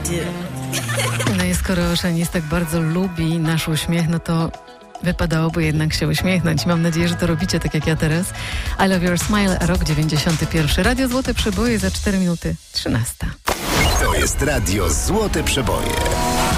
No i skoro Shanice tak bardzo lubi nasz uśmiech, no to wypadałoby jednak się uśmiechnąć. Mam nadzieję, że to robicie tak jak ja teraz. I Love Your Smile, rok 91. Radio Złote Przeboje za 4 minuty 13. To jest Radio Złote Przeboje.